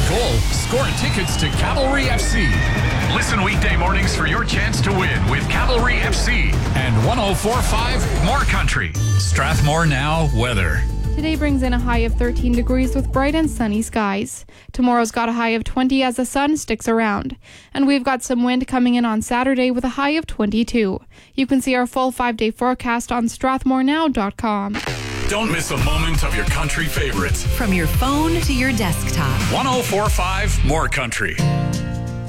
goal, score tickets to Cavalry FC. Listen weekday mornings for your chance to win with Cavalry FC and 104.5 More Country. Strathmore Now weather. Today brings in a high of 13 degrees with bright and sunny skies. Tomorrow's got a high of 20 as the sun sticks around. And we've got some wind coming in on Saturday with a high of 22. You can see our full 5-day forecast on strathmorenow.com. Don't miss a moment of your country favorites. From your phone to your desktop. 104.5 More Country.